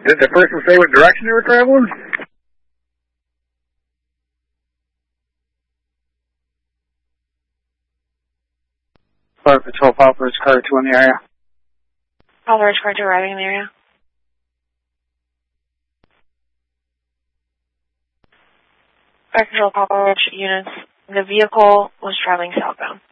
Did the person say what direction they were traveling? Fire Patrol, Papa Ridge Car 2 in the area. Papa Ridge Car 2 arriving in the area. Fire Control, Papa Ridge units. The vehicle was traveling southbound.